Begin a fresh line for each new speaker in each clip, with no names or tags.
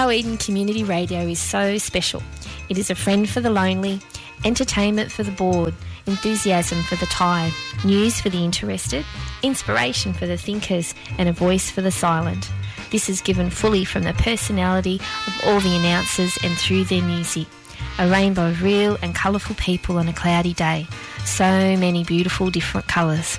Our Eden Community Radio is so special. It is a friend for the lonely, entertainment for the bored, enthusiasm for the tired, news for the interested, inspiration for the thinkers, and a voice for the silent. This is given fully from the personality of all the announcers and through their music. A rainbow of real and colourful people on a cloudy day. So many beautiful different colours.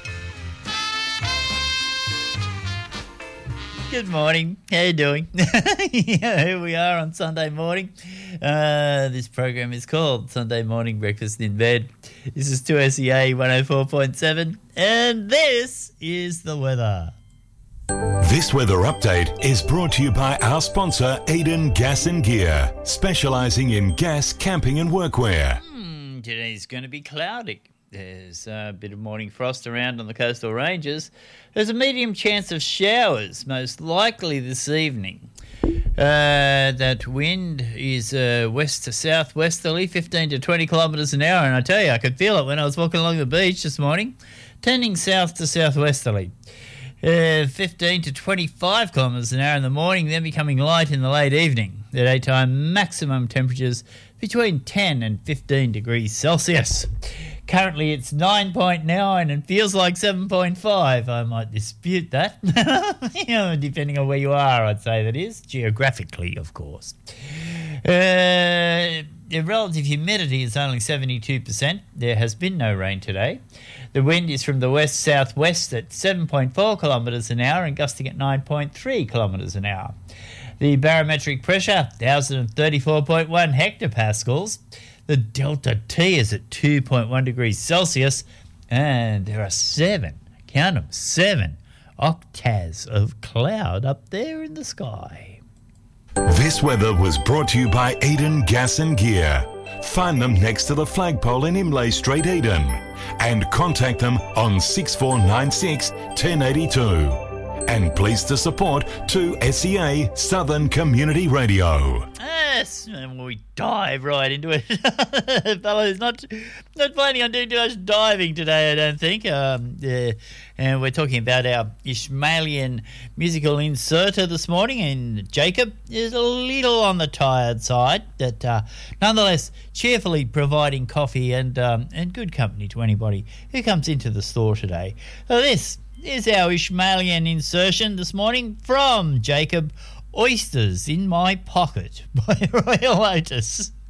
Good morning. How you doing? Here we are on Sunday morning. This program is called Sunday Morning Breakfast in Bed. This is 2SEA 104.7 and this is the weather.
This weather update is brought to you by our sponsor Eden Gas and Gear, specialising in gas, camping and workwear.
Today's going to be cloudy. There's a bit of morning frost around on the coastal ranges. There's a medium chance of showers, most likely this evening. That wind is west to southwesterly, 15 to 20 kilometres an hour. And I tell you, I could feel it when I was walking along the beach this morning, turning south to southwesterly. 15 to 25 kilometres an hour in the morning, then becoming light in the late evening. The daytime maximum temperatures between 10 and 15 degrees Celsius. Currently it's 9.9 and feels like 7.5. I might dispute that. Depending on where you are, I'd say that is. Geographically, of course. The relative humidity is only 72%. There has been no rain today. The wind is from the west-southwest at 7.4 kilometres an hour and gusting at 9.3 kilometres an hour. The barometric pressure, 1,034.1 hectopascals. The delta T is at 2.1 degrees Celsius, and there are 7 octaves of cloud up there in the sky.
This weather was brought to you by Eden Gas and Gear. Find them next to the flagpole in Imlay Street, Eden, and contact them on 6496 1082. And pleased to support 2SEA Southern Community Radio.
Yes, and we dive right into it. Fellows, not planning on doing too much diving today, I don't think. And we're talking about our Ishmaelian musical inserter this morning, and Jacob is a little on the tired side, but nonetheless cheerfully providing coffee and good company to anybody who comes into the store today. So this is our Ishmaelian insertion this morning from Jacob, Oysters in My Pocket by Royal Otis.